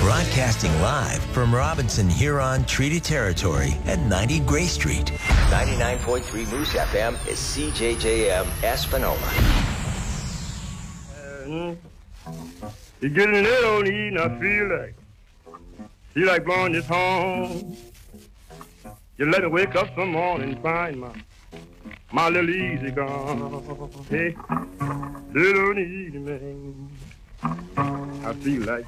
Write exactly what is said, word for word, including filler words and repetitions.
Broadcasting live from Robinson Huron Treaty Territory at ninety Gray Street. ninety-nine point three Moose F M is C J J M Espanola. Uh, it's getting late on the evening, I feel like, feel like blowing this horn. You let me wake up some morning and find my, my little easy gone. Hey, little evening, I feel like